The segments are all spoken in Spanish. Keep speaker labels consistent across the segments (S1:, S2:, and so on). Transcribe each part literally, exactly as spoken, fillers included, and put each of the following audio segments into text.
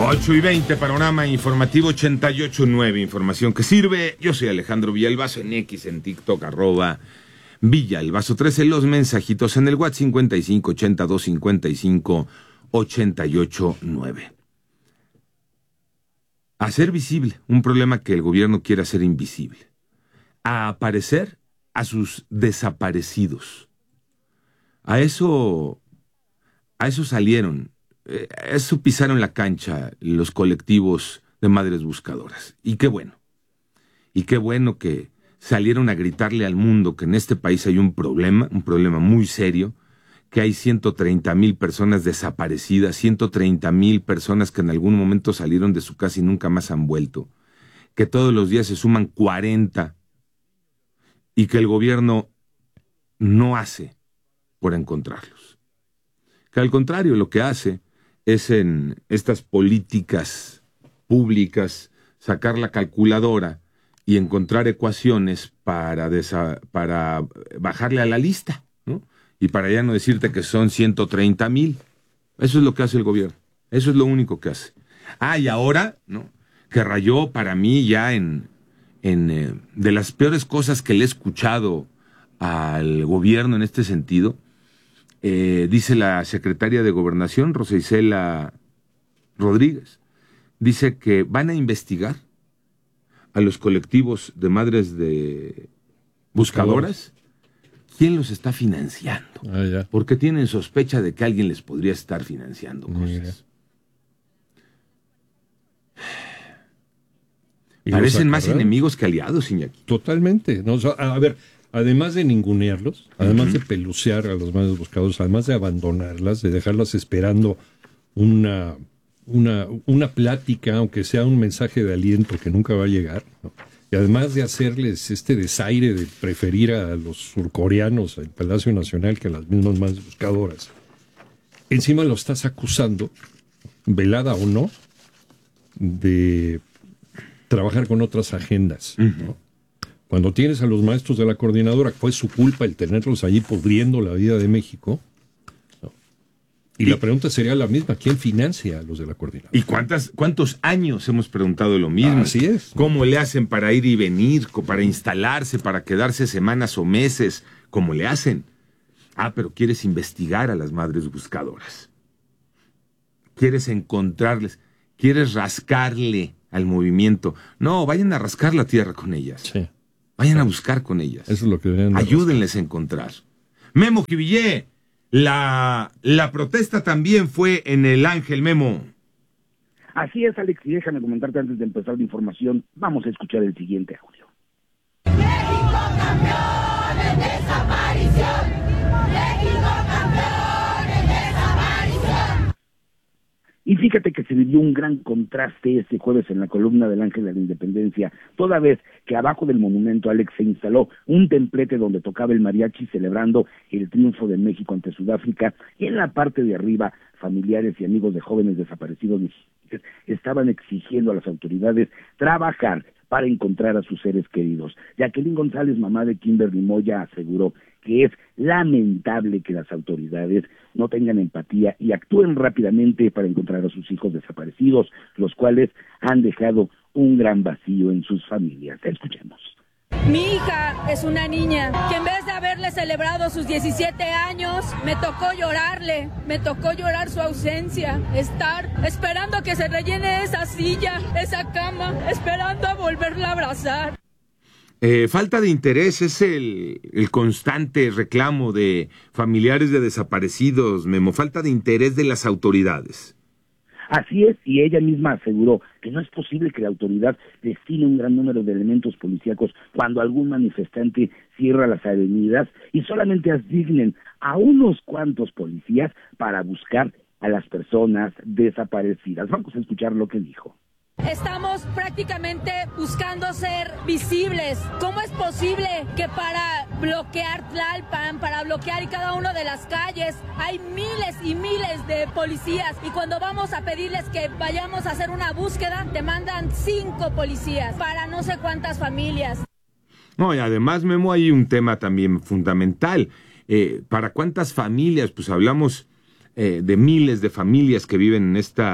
S1: ocho y veinte, panorama informativo ochenta y ocho punto nueve, información que sirve. Yo soy Alejandro Villalbazo, en X, en TikTok, arroba Villalbazo trece, los mensajitos en el WhatsApp cincuenta y cinco ochenta dos cincuenta y cinco ochenta y ocho nueve. Hacer visible un problema que el gobierno quiere hacer invisible. A aparecer a sus desaparecidos. A eso, a eso salieron. Eso pisaron la cancha los colectivos de madres buscadoras. Y qué bueno. Y qué bueno que salieron a gritarle al mundo que en este país hay un problema, un problema muy serio, que hay ciento treinta mil personas desaparecidas, ciento treinta mil personas que en algún momento salieron de su casa y nunca más han vuelto, que todos los días se suman cuarenta y que el gobierno no hace por encontrarlos. Que al contrario, lo que hace es en estas políticas públicas sacar la calculadora y encontrar ecuaciones para, desa- para bajarle a la lista, ¿no? Y para ya no decirte que son ciento treinta mil. Eso es lo que hace el gobierno. Eso es lo único que hace. Ah, y ahora, ¿no? Que rayó para mí ya en, en eh, de las peores cosas que le he escuchado al gobierno en este sentido. Eh, dice la secretaria de Gobernación, Rosa Isela Rodríguez, dice que van a investigar a los colectivos de madres de buscadoras, quién los está financiando.
S2: Ah, ya.
S1: Porque tienen sospecha de que alguien les podría estar financiando cosas. Parecen más enemigos que aliados, Iñaki.
S2: Totalmente. ¿No? O sea, a ver, además de ningunearlos, además uh-huh. de pelucear a los madres buscadoras, además de abandonarlas, de dejarlas esperando una, una, una plática, aunque sea un mensaje de aliento que nunca va a llegar, ¿no? Y además de hacerles este desaire de preferir a los surcoreanos al Palacio Nacional que a las mismas madres buscadoras, encima lo estás acusando, velada o no, de trabajar con otras agendas, uh-huh. ¿no? Cuando tienes a los maestros de la coordinadora, fue su culpa el tenerlos allí pudriendo la vida de México, ¿no? Y, y la pregunta sería la misma, ¿quién financia a los de la coordinadora?
S1: ¿Y cuántas, cuántos años hemos preguntado lo mismo?
S2: Ah, así es.
S1: ¿Cómo le hacen para ir y venir, para instalarse, para quedarse semanas o meses? ¿Cómo le hacen? Ah, pero quieres investigar a las madres buscadoras. Quieres encontrarles, quieres rascarle al movimiento. No, vayan a rascar la tierra con ellas.
S2: Sí.
S1: Vayan a buscar con ellas.
S2: Eso es lo que deberían
S1: Ayúdenles a encontrar. Memo Jivillé, la, la protesta también fue en el Ángel, Memo.
S3: Así es, Alex, y déjame comentarte antes de empezar la información, vamos a escuchar el siguiente audio.
S4: México campeón en desaparición. México campeón en desaparición.
S3: Y fíjate que se vivió un gran contraste este jueves en la columna del Ángel de la Independencia, toda vez que abajo del monumento, Alex, se instaló un templete donde tocaba el mariachi celebrando el triunfo de México ante Sudáfrica, y en la parte de arriba, familiares y amigos de jóvenes desaparecidos estaban exigiendo a las autoridades trabajar para encontrar a sus seres queridos. Jacqueline González, mamá de Kimberly Moya, aseguró que es lamentable que las autoridades no tengan empatía y actúen rápidamente para encontrar a sus hijos desaparecidos, los cuales han dejado un gran vacío en sus familias. Escuchemos.
S5: Mi hija es una niña que en vez de haberle celebrado sus diecisiete años, me tocó llorarle, me tocó llorar su ausencia, estar esperando que se rellene esa silla, esa cama, esperando a volverla a abrazar.
S1: Eh, falta de interés es el, el constante reclamo de familiares de desaparecidos, Memo, falta de interés de las autoridades.
S3: Así es, y ella misma aseguró que no es posible que la autoridad destine un gran número de elementos policíacos cuando algún manifestante cierra las avenidas y solamente asignen a unos cuantos policías para buscar a las personas desaparecidas. Vamos a escuchar lo que dijo.
S5: Estamos prácticamente buscando ser visibles. ¿Cómo es posible que para bloquear Tlalpan, para bloquear cada una de las calles, hay miles y miles de policías? Y cuando vamos a pedirles que vayamos a hacer una búsqueda, te mandan cinco policías para no sé cuántas familias.
S1: No, y además, Memo, hay un tema también fundamental. Eh, ¿Para cuántas familias? Pues hablamos eh, de miles de familias que viven en esta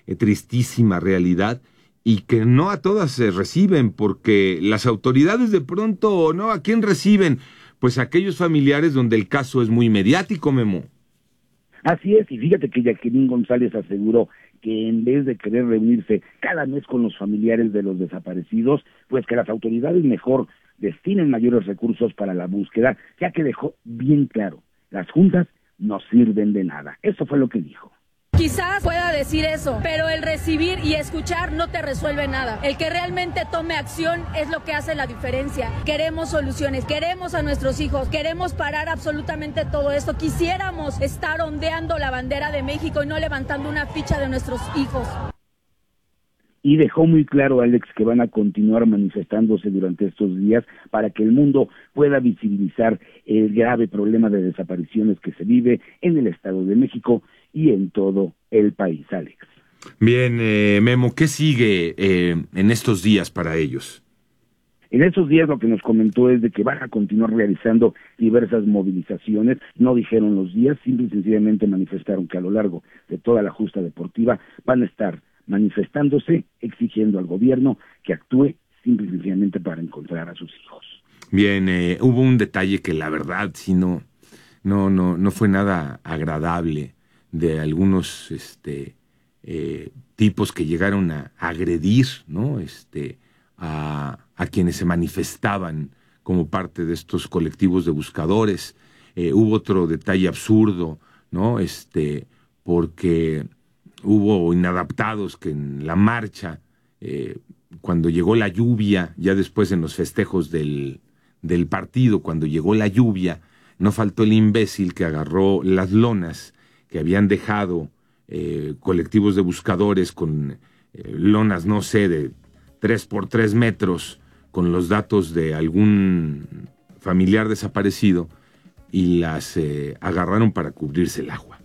S1: eh, tristísima realidad y que no a todas se reciben, porque las autoridades de pronto, ¿no? ¿A quién reciben? Pues a aquellos familiares donde el caso es muy mediático, Memo.
S3: Así es, y fíjate que Jacqueline González aseguró que en vez de querer reunirse cada mes con los familiares de los desaparecidos, pues que las autoridades mejor destinen mayores recursos para la búsqueda, ya que dejó bien claro, las juntas no sirven de nada. Eso fue lo que dijo.
S5: Quizás pueda decir eso, pero el recibir y escuchar no te resuelve nada. El que realmente tome acción es lo que hace la diferencia. Queremos soluciones, queremos a nuestros hijos, queremos parar absolutamente todo esto. Quisiéramos estar ondeando la bandera de México y no levantando una ficha de nuestros hijos.
S3: Y dejó muy claro, Alex, que van a continuar manifestándose durante estos días para que el mundo pueda visibilizar el grave problema de desapariciones que se vive en el Estado de México y en todo el país, Alex.
S1: Bien, eh, Memo, ¿qué sigue eh, en estos días para ellos?
S3: En estos días lo que nos comentó es de que van a continuar realizando diversas movilizaciones, no dijeron los días, simple y sencillamente manifestaron que a lo largo de toda la justa deportiva van a estar manifestándose, exigiendo al gobierno que actúe simple y sencillamente para encontrar a sus hijos.
S1: Bien, eh, hubo un detalle que la verdad sí no, no, no, no fue nada agradable de algunos este, eh, tipos que llegaron a agredir, ¿no? Este, a, a quienes se manifestaban como parte de estos colectivos de buscadores. Eh, hubo otro detalle absurdo, ¿no? Este, porque hubo inadaptados que en la marcha, eh, cuando llegó la lluvia, ya después en los festejos del, del partido, cuando llegó la lluvia, no faltó el imbécil que agarró las lonas que habían dejado eh, colectivos de buscadores con eh, lonas, no sé, de tres por tres metros, con los datos de algún familiar desaparecido, y las eh, agarraron para cubrirse el agua.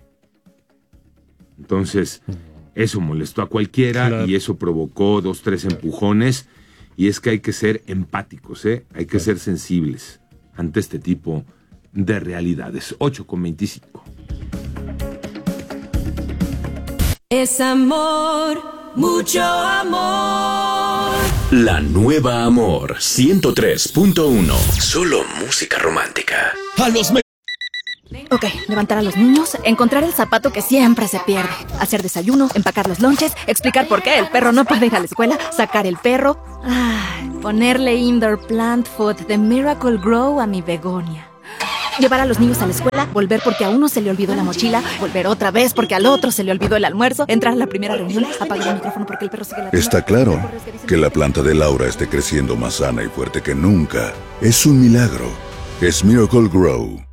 S1: Entonces, eso molestó a cualquiera, claro, y eso provocó dos, tres empujones, y es que hay que ser empáticos, ¿eh? Hay que claro. ser sensibles ante este tipo de realidades. ocho con veinticinco.
S6: Es amor, mucho amor.
S7: La nueva Amor ciento tres punto uno. Solo música romántica.
S6: A los me-
S8: Ok, levantar a los niños, encontrar el zapato que siempre se pierde, hacer desayuno, empacar los lonches, explicar por qué el perro no puede ir a la escuela, sacar el perro, ay, ponerle indoor plant food de Miracle Grow a mi begonia. Llevar a los niños a la escuela, volver porque a uno se le olvidó la mochila, volver otra vez porque al otro se le olvidó el almuerzo, entrar a la primera reunión, apagar el micrófono porque el perro sigue la...
S9: Está claro que la planta de Laura esté creciendo más sana y fuerte que nunca. Es un milagro. Es Miracle Grow.